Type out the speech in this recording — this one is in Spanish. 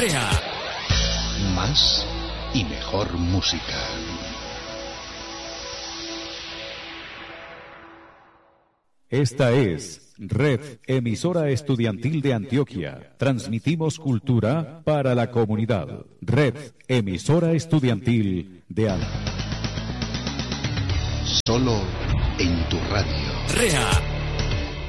REA. Más y mejor música. Esta es Red Emisora Estudiantil de Antioquia. Transmitimos cultura para la comunidad. Red Emisora Estudiantil de Antioquia. Solo en tu radio. REA.